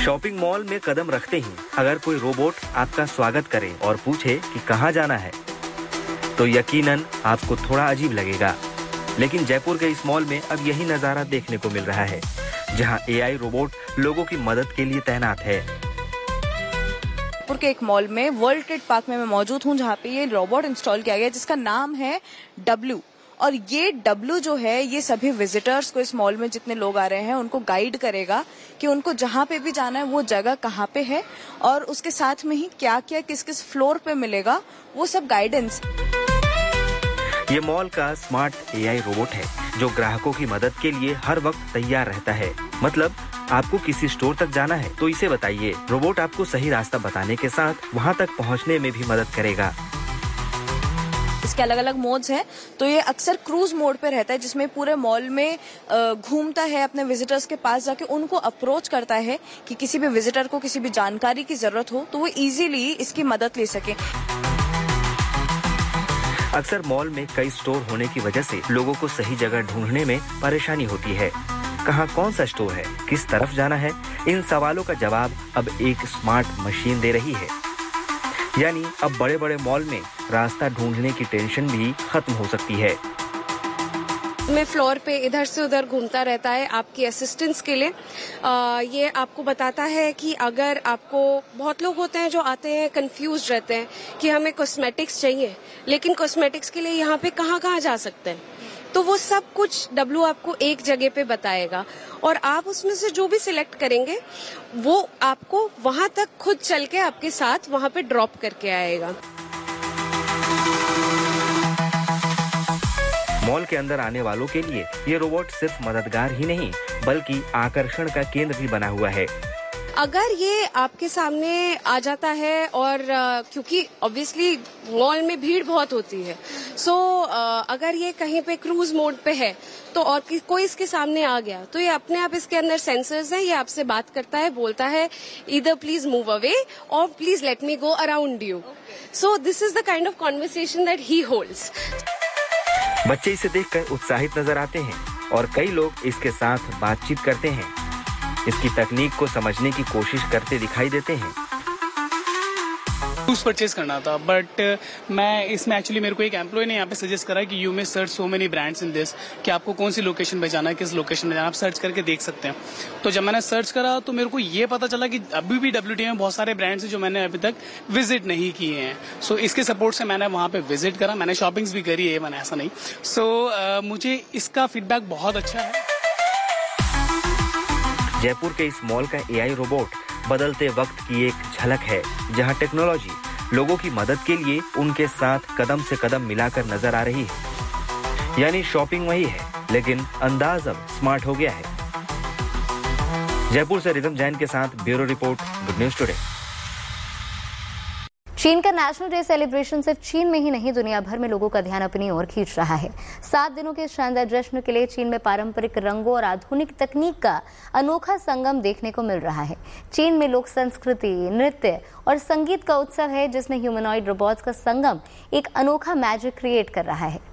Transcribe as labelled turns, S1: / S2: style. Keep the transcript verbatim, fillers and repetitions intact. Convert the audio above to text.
S1: Shopping mall में कदम रखते ही अगर कोई रोबोट आपका स्वागत करे और पूछे कि कहाँ जाना है, तो यकीनन आपको थोड़ा अजीब लगेगा। लेकिन जयपुर के इस मॉल में अब यही नजारा देखने को मिल रहा है, जहां एआई रोबोट लोगों की मदद के लिए तैनात है।
S2: जयपुर के एक मॉल में वर्ल्ड ट्रेड पार्क में मैं मौजूद हूं, जहां पे ये रोबोट इंस्टॉल किया गया है जिसका नाम है डब्ल्यू। और ये डब्ल्यू जो है ये सभी विजिटर्स को, इस मॉल में जितने लोग आ रहे हैं उनको गाइड करेगा कि उनको जहां पे भी जाना है वो जगह कहाँ पे है, और उसके साथ में ही क्या क्या किस किस फ्लोर पे मिलेगा वो सब गाइडेंस।
S1: ये मॉल का स्मार्ट एआई रोबोट है जो ग्राहकों की मदद के लिए हर वक्त तैयार रहता है। मतलब आपको किसी स्टोर तक जाना है तो इसे बताइए, रोबोट आपको सही रास्ता बताने के साथ वहां तक पहुंचने में भी मदद करेगा।
S2: इसके अलग अलग मोड्स हैं, तो ये अक्सर क्रूज मोड पे रहता है जिसमें पूरे मॉल में घूमता है, अपने विजिटर्स के पास जाके उनको अप्रोच करता है कि किसी भी विजिटर को किसी भी जानकारी की जरूरत हो तो वो इजीली इसकी मदद ले सके।
S1: अक्सर मॉल में कई स्टोर होने की वजह से लोगों को सही जगह ढूंढने में परेशानी होती है। कहाँ कौन सा स्टोर है, किस तरफ जाना है, इन सवालों का जवाब अब एक स्मार्ट मशीन दे रही है। यानी अब बड़े बड़े मॉल में रास्ता ढूंढने की टेंशन भी खत्म हो सकती है।
S3: में फ्लोर पे इधर से उधर घूमता रहता है आपकी असिस्टेंस के लिए। आ, ये आपको बताता है कि अगर आपको, बहुत लोग होते हैं जो आते हैं कंफ्यूज रहते हैं कि हमें कॉस्मेटिक्स चाहिए, लेकिन कॉस्मेटिक्स के लिए यहाँ पे कहाँ कहाँ जा सकते हैं, तो वो सब कुछ डब्ल्यू आपको एक जगह पे बताएगा और आप उसमें से जो भी सिलेक्ट करेंगे वो आपको वहां तक खुद चल के आपके साथ वहां पे ड्रॉप करके आएगा।
S1: मॉल के अंदर आने वालों के लिए ये रोबोट सिर्फ मददगार ही नहीं बल्कि आकर्षण का केंद्र भी बना हुआ है।
S3: अगर ये आपके सामने आ जाता है और क्योंकि ऑब्वियसली मॉल में भीड़ बहुत होती है, सो अगर ये कहीं पे क्रूज मोड पे है तो और कोई इसके सामने आ गया तो ये अपने आप, इसके अंदर सेंसर्स हैं, ये आपसे बात करता है, बोलता है ईदर प्लीज मूव अवे और please let me go around you. So this is the kind of conversation that he holds.
S1: बच्चे इसे देखकर उत्साहित नजर आते हैं और कई लोग इसके साथ बातचीत करते हैं, इसकी तकनीक को समझने की कोशिश करते दिखाई देते हैं।
S4: शूज परचेज करना था, बट मैं इसमें एक्चुअली मेरे को एक एम्प्लॉय ने यहाँ पे सजेस्ट करा कि you may search so many brands in this, कि आपको कौन सी लोकेशन पे जाना है, किस लोकेशन में जाना, आप सर्च करके देख सकते हैं। तो जब मैंने सर्च करा तो मेरे को ये पता चला कि अभी भी डब्ल्यूटी में बहुत सारे ब्रांड्स हैं जो मैंने अभी तक विजिट नहीं किए हैं। सो so, इसके सपोर्ट से मैंने वहाँ पे विजिट करा, मैंने शॉपिंग्स भी करी है, मैंने ऐसा नहीं। सो so, uh, मुझे इसका फीडबैक बहुत अच्छा है।
S1: जयपुर के इस मॉल का एआई रोबोट बदलते वक्त की एक झलक है, जहां टेक्नोलॉजी लोगों की मदद के लिए उनके साथ कदम से कदम मिलाकर नजर आ रही है। यानी शॉपिंग वही है, लेकिन अंदाज अब स्मार्ट हो गया है। जयपुर से रिदम जैन के साथ bureau report, good news today.
S5: चीन का नेशनल डे सेलिब्रेशन सिर्फ चीन में ही नहीं, दुनिया भर में लोगों का ध्यान अपनी ओर खींच रहा है। सात दिनों के शानदार जश्न के लिए चीन में पारंपरिक रंगों और आधुनिक तकनीक का अनोखा संगम देखने को मिल रहा है। चीन में लोक संस्कृति, नृत्य और संगीत का उत्सव है जिसमें ह्यूमनॉइड रोबोट्स का संगम एक अनोखा मैजिक क्रिएट कर रहा है।